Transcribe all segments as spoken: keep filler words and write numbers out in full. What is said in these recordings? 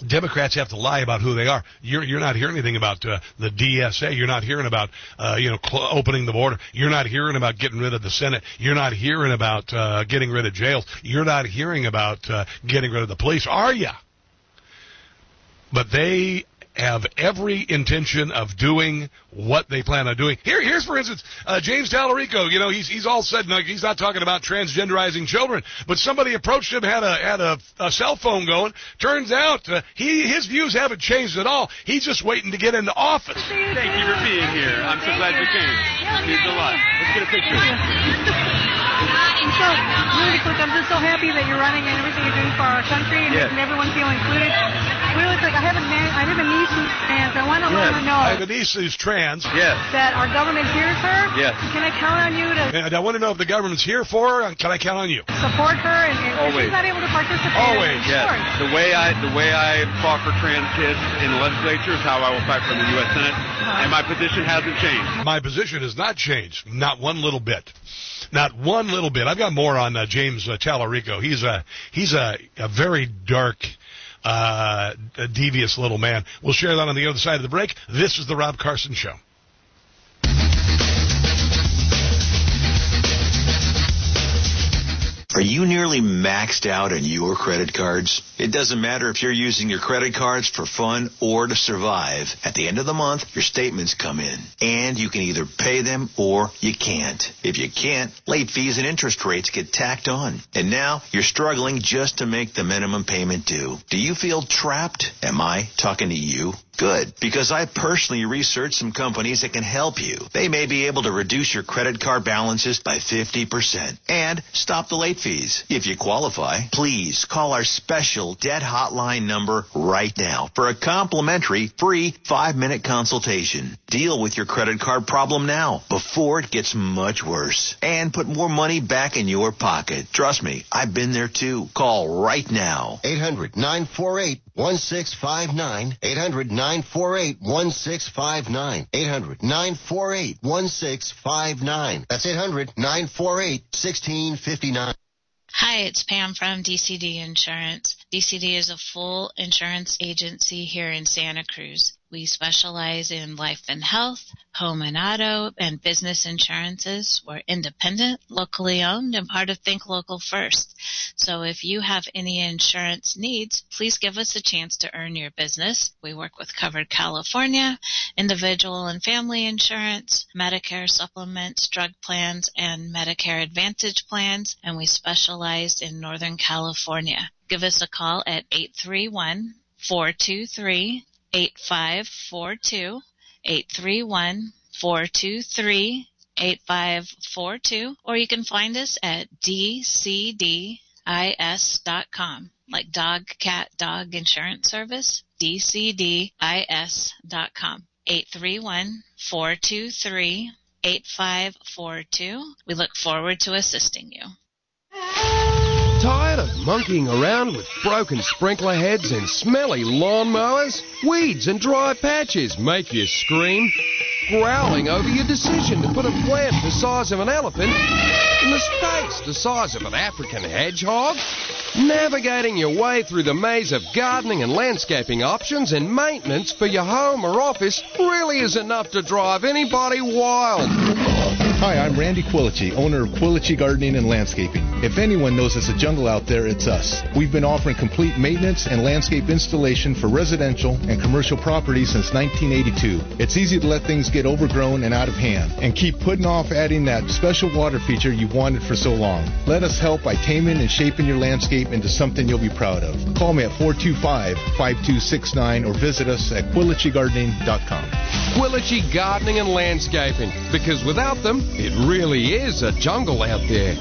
Democrats have to lie about who they are. You're you're not hearing anything about uh, the D S A. You're not hearing about uh, you know cl- opening the border. You're not hearing about getting rid of the Senate. You're not hearing about uh, getting rid of jails. You're not hearing about uh, getting rid of the police, are you? But they have every intention of doing what they plan on doing. Here, here's for instance, uh, James Tallarico. You know, he's he's all said, like, he's not talking about transgenderizing children, but somebody approached him, had a had a, a cell phone going. Turns out uh, he his views haven't changed at all. He's just waiting to get into office. Thank you for being here. I'm so glad you came. It means a lot. Let's get a picture. I'm so really quick. I'm just so happy that you're running and everything you're doing for our country and yes. making everyone feel included. Really quick, I have a man, I have a niece who's trans. I want to yes. let her know. I have a niece who's trans. Yes. That our government hears her. Yes. Can I count on you to? And I want to know if the government's here for her. Can I count on you? Support her and, and Always. she's not able to participate. Always. In Yes. sports. The way I the way I fought for trans kids in the legislature is how I will fight for the U S Senate, and my position hasn't changed. My position has not changed, not one little bit. Not one little bit. I've got more on uh, James uh, Tallarico. He's a he's a, a very dark, uh, devious little man. We'll share that on the other side of the break. This is the Rob Carson Show. Are you nearly maxed out on your credit cards? It doesn't matter if you're using your credit cards for fun or to survive. At the end of the month, your statements come in, and you can either pay them or you can't. If you can't, late fees and interest rates get tacked on. And now you're struggling just to make the minimum payment due. Do you feel trapped? Am I talking to you? Good, because I personally researched some companies that can help you. They may be able to reduce your credit card balances by fifty percent and stop the late fees. If you qualify, please call our special debt hotline number right now for a complimentary free five-minute consultation. Deal with your credit card problem now before it gets much worse and put more money back in your pocket. Trust me, I've been there too. Call right now. eight hundred nine four eight one six five nine. eight hundred nine four eight one six five nine. eight hundred nine four eight one six five nine. That's eight hundred nine four eight one six five nine. Hi, it's Pam from D C D Insurance. D C D is a full insurance agency here in Santa Cruz. We specialize in life and health, home and auto, and business insurances. We're independent, locally owned, and part of Think Local First. So if you have any insurance needs, please give us a chance to earn your business. We work with Covered California, individual and family insurance, Medicare supplements, drug plans, and Medicare Advantage plans, and we specialize in Northern California. Give us a call at eight three one, four two three, eight five four two, eight three one, four two three, eight five four two, or you can find us at d c d i s dot com, like dog, cat, dog insurance service, d c d i s dot com, eight three one, four two three, eight five four two. We look forward to assisting you. Tired of monkeying around with broken sprinkler heads and smelly lawnmowers? Weeds and dry patches make you scream. Growling over your decision to put a plant the size of an elephant in the stakes the size of an African hedgehog? Navigating your way through the maze of gardening and landscaping options and maintenance for your home or office really is enough to drive anybody wild. Hi, I'm Randy Quilici, owner of Quilici Gardening and Landscaping. If anyone knows it's a jungle out there, it's us. We've been offering complete maintenance and landscape installation for residential and commercial properties since nineteen eighty-two. It's easy to let things get overgrown and out of hand and keep putting off adding that special water feature you've wanted for so long. Let us help by taming and shaping your landscape into something you'll be proud of. Call me at four two five, five two six nine or visit us at quilici gardening dot com. Quilici Gardening and Landscaping, because without them, it really is a jungle out there.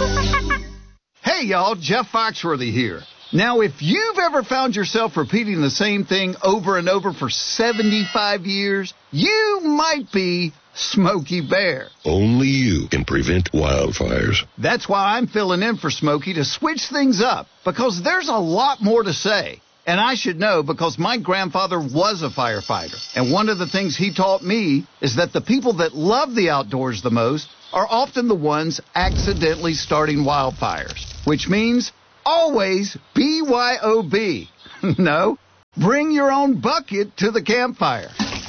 Hey, y'all, Jeff Foxworthy here. Now, if you've ever found yourself repeating the same thing over and over for seventy-five years, you might be Smokey Bear. Only you can prevent wildfires. That's why I'm filling in for Smokey to switch things up, because there's a lot more to say. And I should know because my grandfather was a firefighter. And one of the things he taught me is that the people that love the outdoors the most are often the ones accidentally starting wildfires, which means always B Y O B. No, Bring your own bucket to the campfire.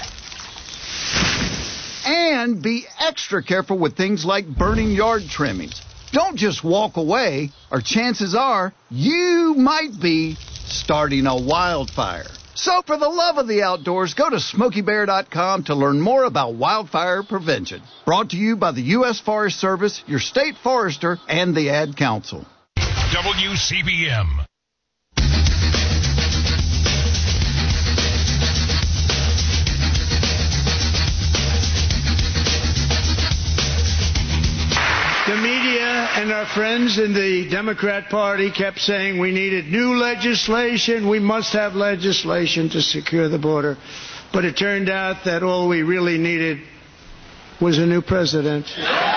And be extra careful with things like burning yard trimmings. Don't just walk away, or chances are you might be starting a wildfire. So for the love of the outdoors, go to Smokey Bear dot com to learn more about wildfire prevention. Brought to you by the U S Forest Service, your state forester, and the Ad Council. W C B M. The media and our friends in the Democrat Party kept saying we needed new legislation, we must have legislation to secure the border. But it turned out that all we really needed was a new president.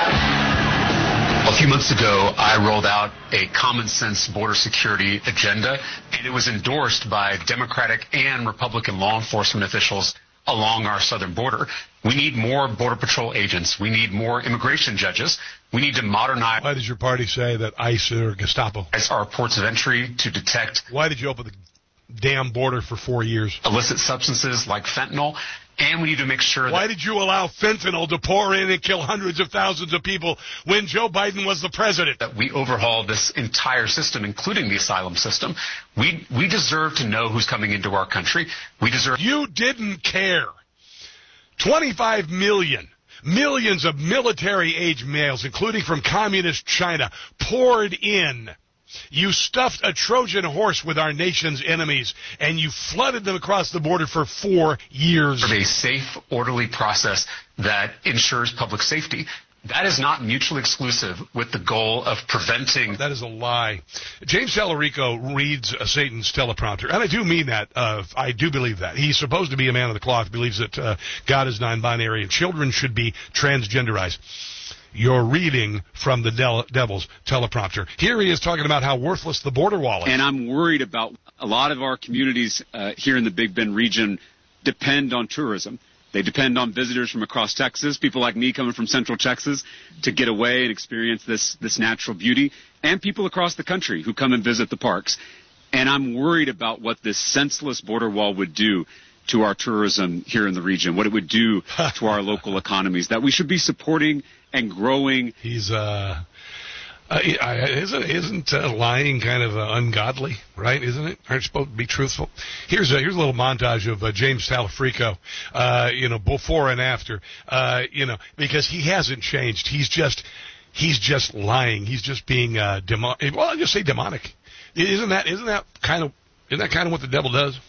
A few months ago, I rolled out a common sense border security agenda, and it was endorsed by Democratic and Republican law enforcement officials along our southern border. We need more Border Patrol agents. We need more immigration judges. We need to modernize. Why does your party say that ICE or Gestapo? Our ports of entry to detect. Why did you open the damn border for four years? Illicit substances like fentanyl. And we need to make sure that... Why did you allow fentanyl to pour in and kill hundreds of thousands of people when Joe Biden was the president? That we overhaul this entire system, including the asylum system. We we deserve to know who's coming into our country. We deserve... You didn't care. twenty-five million, millions of military-age males, including from communist China, poured in. You stuffed a Trojan horse with our nation's enemies, and you flooded them across the border for four years. A safe, orderly process that ensures public safety. That is not mutually exclusive with the goal of preventing... That is a lie. James Tallarico reads uh, Satan's teleprompter, and I do mean that. Uh, I do believe that. He's supposed to be a man of the cloth, believes that uh, God is non-binary, and children should be transgenderized. You're reading from the del- devil's teleprompter. Here he is talking about how worthless the border wall is. And I'm worried about a lot of our communities uh, here in the Big Bend region depend on tourism. They depend on visitors from across Texas, people like me coming from Central Texas, to get away and experience this, this natural beauty, and people across the country who come and visit the parks. And I'm worried about what this senseless border wall would do to our tourism here in the region, what it would do to our local economies, that we should be supporting and growing. He's, uh, uh isn't, isn't uh, lying kind of uh, ungodly, right? Isn't it? Aren't you supposed to be truthful? Here's a, here's a little montage of uh, James Tallarico, uh, you know, before and after, uh, you know, because he hasn't changed. He's just, he's just lying. He's just being, uh, demonic. Well, I'll just say demonic. Isn't that, isn't that kind of, isn't that kind of what the devil does?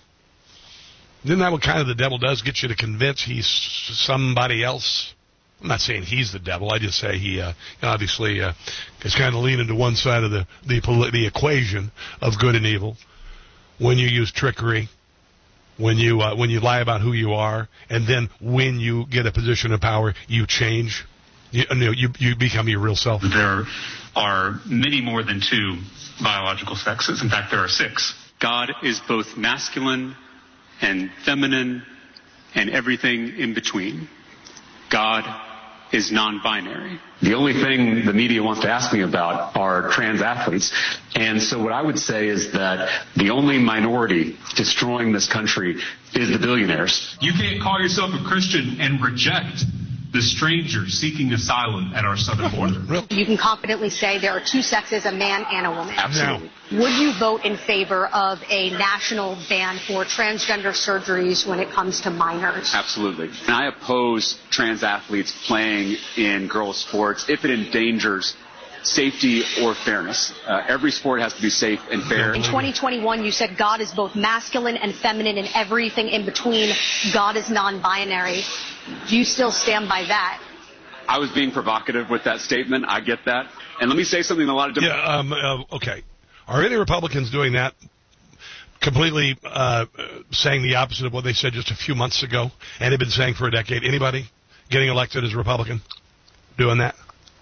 Isn't that what kind of the devil does? Get you to convince he's somebody else? I'm not saying he's the devil. I just say he uh, obviously uh, is kind of leaning to one side of the, the the equation of good and evil. When you use trickery, when you uh, when you lie about who you are, and then when you get a position of power, you change. You, you, you become your real self. There are many more than two biological sexes. In fact, there are six. God is both masculine and feminine and everything in between. God is non-binary. The only thing the media wants to ask me about are trans athletes. And so what I would say is that the only minority destroying this country is the billionaires. You can't call yourself a Christian and reject the stranger seeking asylum at our southern border. You can confidently say there are two sexes, a man and a woman. Absolutely. Would you vote in favor of a national ban for transgender surgeries when it comes to minors? Absolutely. And I oppose trans athletes playing in girls' sports if it endangers safety or fairness. Uh, every sport has to be safe and fair. In twenty twenty-one, you said God is both masculine and feminine and everything in between. God is non-binary. Do you still stand by that? I was being provocative with that statement. I get that. And let me say something a lot of different... Yeah, um, uh, okay. Are any Republicans doing that? Completely uh, saying the opposite of what they said just a few months ago and have been saying for a decade? Anybody getting elected as a Republican doing that?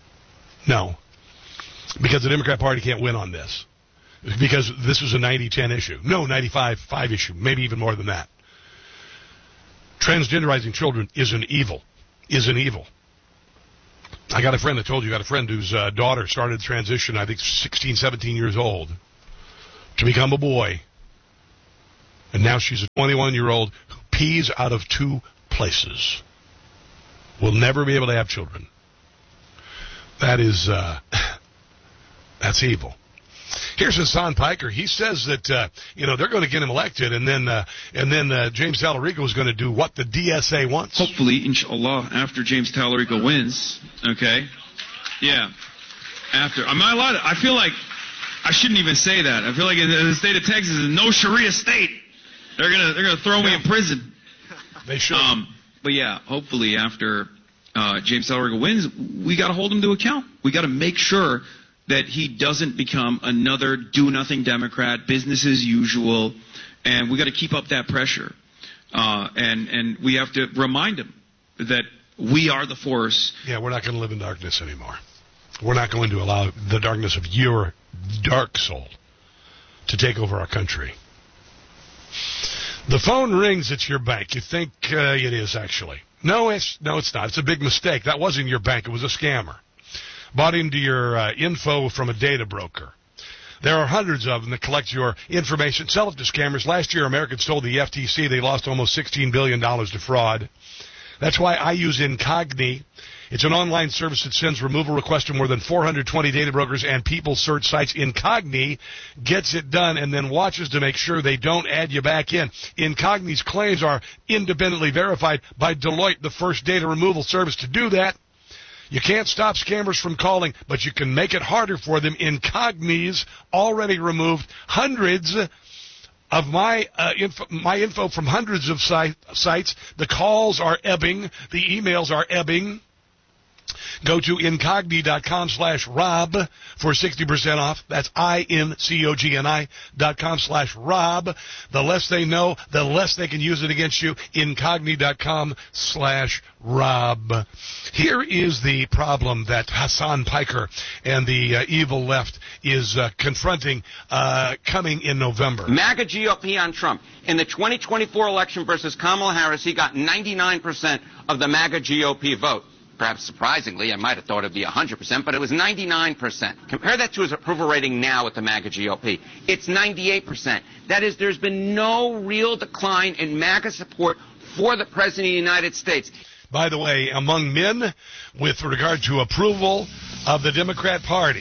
No. Because the Democrat Party can't win on this. Because this is a ninety ten issue. No, ninety-five five issue. Maybe even more than that. Transgenderizing children is an evil. Is an evil. I got a friend, I told you, I got a friend whose uh, daughter started transition, I think sixteen, seventeen years old, to become a boy. And now she's a twenty-one-year-old who pees out of two places. Will never be able to have children. That is, uh, that's evil. Here's Hassan Piker. He says that, uh, you know, they're going to get him elected, and then uh, and then uh, James Talarico is going to do what the D S A wants. Hopefully, inshallah, after James Talarico wins, okay? Yeah. After. I'm not allowed to, I feel like I shouldn't even say that. I feel like in the state of Texas is no Sharia state. They're going to they're gonna throw me in prison. They should. Um, but, yeah, hopefully after uh, James Talarico wins, we got to hold him to account. We got to make sure that he doesn't become another do-nothing Democrat, business as usual, and we got to keep up that pressure. Uh, and and we have to remind him that we are the force. Yeah, we're not going to live in darkness anymore. We're not going to allow the darkness of your dark soul to take over our country. The phone rings. It's your bank. You think uh, it is, actually. No, it's no, it's not. It's a big mistake. That wasn't your bank. It was a scammer. Bought into your uh, info from a data broker. There are hundreds of them that collect your information, sell it to scammers. Last year, Americans told the F T C they lost almost sixteen billion dollars to fraud. That's why I use Incogni. It's an online service that sends removal requests to more than four hundred twenty data brokers and people search sites. Incogni gets it done and then watches to make sure they don't add you back in. Incogni's claims are independently verified by Deloitte, the first data removal service to do that. You can't stop scammers from calling, but you can make it harder for them. Incogni's already removed hundreds of my uh, info, my info from hundreds of site, sites. The calls are ebbing. The emails are ebbing. Go to incogni.com slash Rob for sixty percent off. That's I-N-C-O-G-N-I dot com slash Rob. The less they know, the less they can use it against you. Incogni.com slash Rob. Here is the problem that Hassan Piker and the uh, evil left is uh, confronting uh, coming in November. MAGA G O P on Trump. In the twenty twenty-four election versus Kamala Harris, he got ninety-nine percent of the MAGA G O P vote. Perhaps surprisingly, I might have thought it would be one hundred percent, but it was ninety-nine percent. Compare that to his approval rating now with the MAGA G O P. It's ninety-eight percent. That is, there's been no real decline in MAGA support for the President of the United States. By the way, among men, with regard to approval of the Democrat Party,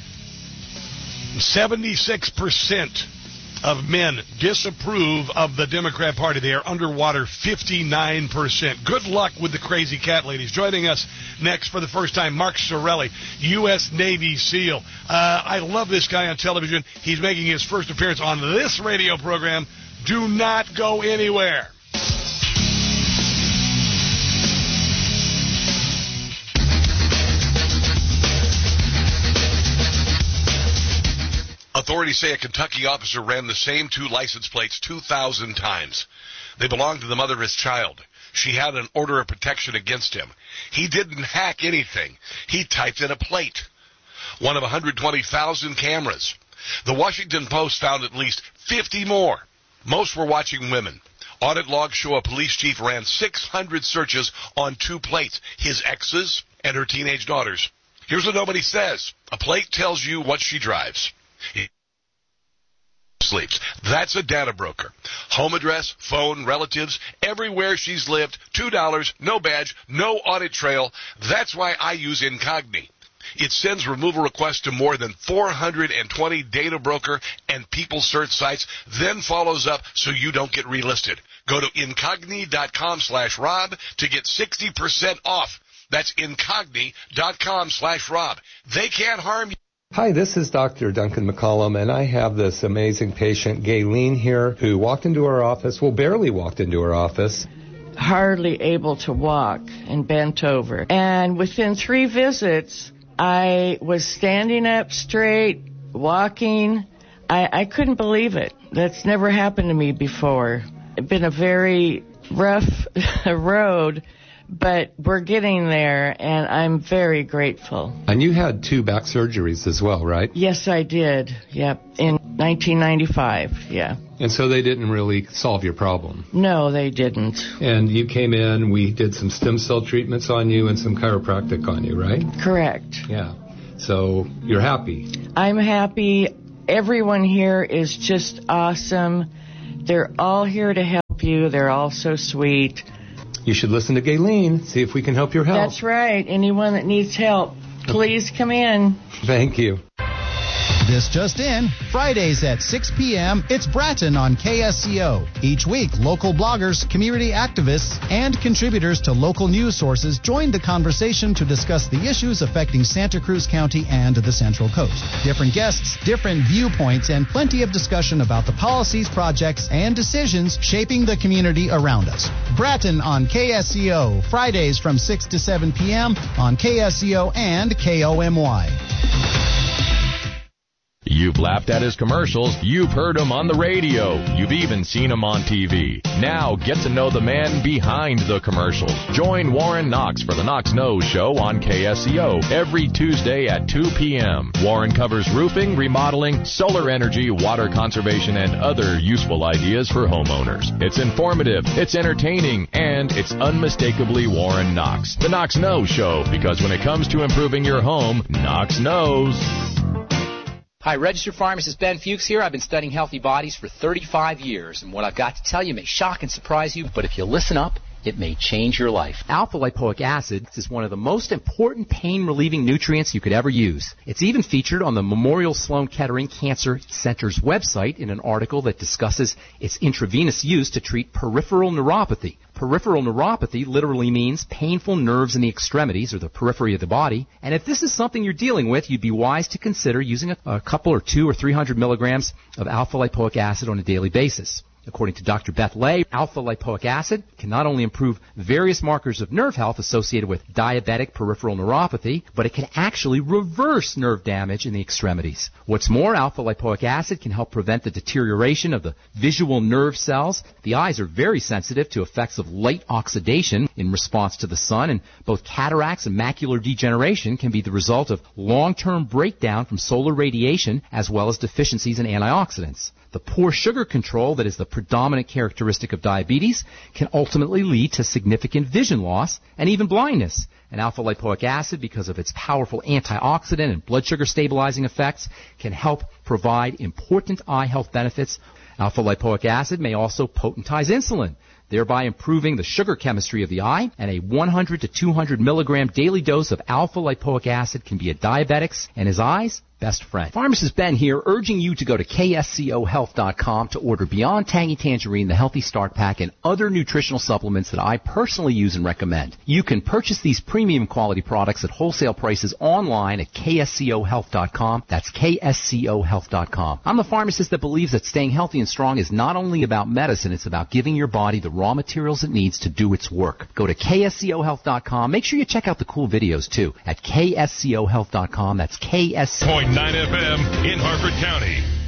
seventy-six percent of men disapprove of the Democrat Party. They are underwater fifty-nine percent. Good luck with the crazy cat ladies. Joining us next for the first time, Mark Sorelli, U S Navy SEAL. Uh, I love this guy on television. He's making his first appearance on this radio program. Do not go anywhere. Authorities say a Kentucky officer ran the same two license plates two thousand times. They belonged to the mother of his child. She had an order of protection against him. He didn't hack anything. He typed in a plate. One of one hundred twenty thousand cameras. The Washington Post found at least fifty more. Most were watching women. Audit logs show a police chief ran six hundred searches on two plates, his ex's and her teenage daughters. Here's what nobody says. A plate tells you what she drives. He sleeps. That's a data broker. Home address, phone, relatives, everywhere she's lived, two dollars, no badge, no audit trail. That's why I use Incogni. It sends removal requests to more than four hundred twenty data broker and people search sites, then follows up so you don't get relisted. Go to incogni.com slash Rob to get sixty percent off. That's incogni.com slash Rob. They can't harm you. Hi, this is Doctor Duncan McCollum, and I have this amazing patient, Gayleen, here, who walked into our office, well, barely walked into our office. Hardly able to walk and bent over. And within three visits, I was standing up straight, walking. I, I couldn't believe it. That's never happened to me before. It's been a very rough road, but we're getting there, and I'm very grateful. And you had two back surgeries as well, right? Yes, I did. Yep, in nineteen ninety-five, yeah. And so they didn't really solve your problem? No, they didn't. And you came in, we did some stem cell treatments on you and some chiropractic on you, right? Correct. Yeah. So you're happy? I'm happy. Everyone here is just awesome. They're all here to help you. They're all so sweet. You should listen to Gayleen, see if we can help your health. That's right. Anyone that needs help, please come in. Thank you. This just in, Fridays at six p.m., it's Bratton on K S C O. Each week, local bloggers, community activists, and contributors to local news sources join the conversation to discuss the issues affecting Santa Cruz County and the Central Coast. Different guests, different viewpoints, and plenty of discussion about the policies, projects, and decisions shaping the community around us. Bratton on K S C O, Fridays from six to seven p.m. on K S C O and K O M Y. You've laughed at his commercials. You've heard him on the radio. You've even seen him on T V. Now get to know the man behind the commercials. Join Warren Knox for the Knox Knows Show on K S C O every Tuesday at two p.m. Warren covers roofing, remodeling, solar energy, water conservation, and other useful ideas for homeowners. It's informative, it's entertaining, and it's unmistakably Warren Knox. The Knox Knows Show, because when it comes to improving your home, Knox knows. Hi, registered pharmacist Ben Fuchs here. I've been studying healthy bodies for thirty-five years, and what I've got to tell you may shock and surprise you, but if you listen up, it may change your life. Alpha-lipoic acid is one of the most important pain-relieving nutrients you could ever use. It's even featured on the Memorial Sloan Kettering Cancer Center's website in an article that discusses its intravenous use to treat peripheral neuropathy. Peripheral neuropathy literally means painful nerves in the extremities or the periphery of the body. And if this is something you're dealing with, you'd be wise to consider using a, a couple or two or three hundred milligrams of alpha-lipoic acid on a daily basis. According to Doctor Beth Lay, alpha-lipoic acid can not only improve various markers of nerve health associated with diabetic peripheral neuropathy, but it can actually reverse nerve damage in the extremities. What's more, alpha-lipoic acid can help prevent the deterioration of the visual nerve cells. The eyes are very sensitive to effects of light oxidation in response to the sun, and both cataracts and macular degeneration can be the result of long-term breakdown from solar radiation as well as deficiencies in antioxidants. The poor sugar control that is the predominant characteristic of diabetes can ultimately lead to significant vision loss and even blindness. And alpha-lipoic acid, because of its powerful antioxidant and blood sugar stabilizing effects, can help provide important eye health benefits. Alpha-lipoic acid may also potentize insulin, thereby improving the sugar chemistry of the eye, and a one hundred to two hundred milligram daily dose of alpha-lipoic acid can be a diabetic's and his eyes' best friend. Pharmacist Ben here, urging you to go to K S C O health dot com to order Beyond Tangy Tangerine, the Healthy Start Pack, and other nutritional supplements that I personally use and recommend. You can purchase these premium quality products at wholesale prices online at K S C O health dot com. That's K S C O health dot com. I'm the pharmacist that believes that staying healthy and strong is not only about medicine, it's about giving your body the raw materials it needs to do its work. Go to K S C O health dot com. Make sure you check out the cool videos, too, at K S C O health dot com. That's K S C O. point nine F M in Harford County.